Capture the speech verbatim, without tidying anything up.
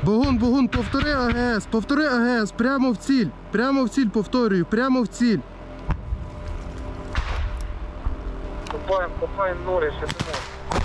Богун, Богун, повтори АГС, повтори АГС, прямо в ціль, прямо в ціль, повторюю, прямо в ціль. Копаємо, копаємо ноги, ще не можна.